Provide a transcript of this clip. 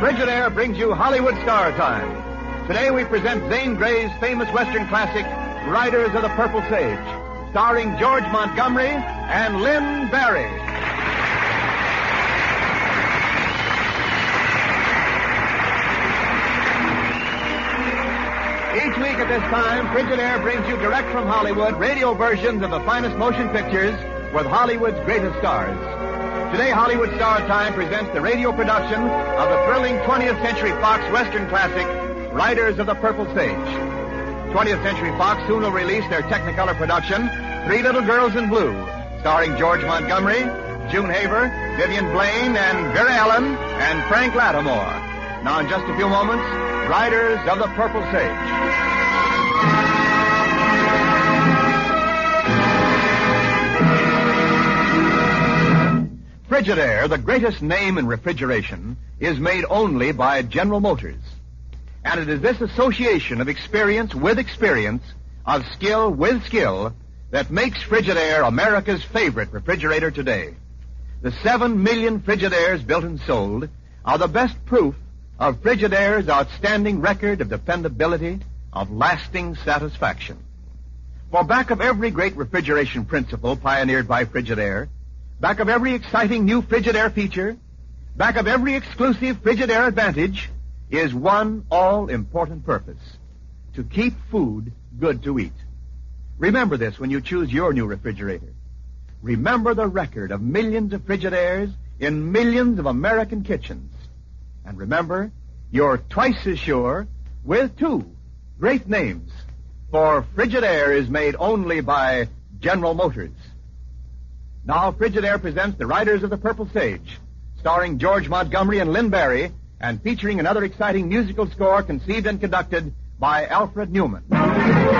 Frigidaire brings you Hollywood Star Time. Today we present Zane Grey's famous Western classic, Riders of the Purple Sage, starring George Montgomery and Lynn Barry. Each week at this time, Frigidaire brings you direct from Hollywood radio versions of the finest motion pictures with Hollywood's greatest stars. Today, Hollywood Star Time presents the radio production of the thrilling 20th Century Fox Western classic, Riders of the Purple Sage. 20th Century Fox soon will release their Technicolor production, Three Little Girls in Blue, starring George Montgomery, June Haver, Vivian Blaine, and Vera Ellen, and Frank Lattimore. Now, in just a few moments, Riders of the Purple Sage. Frigidaire, the greatest name in refrigeration, is made only by General Motors. And it is this association of experience with experience, of skill with skill, that makes Frigidaire America's favorite refrigerator today. The 7 million Frigidaires built and sold are the best proof of Frigidaire's outstanding record of dependability, of lasting satisfaction. For back of every great refrigeration principle pioneered by Frigidaire, back of every exciting new Frigidaire feature, back of every exclusive Frigidaire advantage, is one all-important purpose: to keep food good to eat. Remember this when you choose your new refrigerator. Remember the record of millions of Frigidaires in millions of American kitchens. And remember, you're twice as sure with two great names, for Frigidaire is made only by General Motors. Now, Frigidaire presents The Riders of the Purple Sage, starring George Montgomery and Lynn Barry, and featuring another exciting musical score conceived and conducted by Alfred Newman.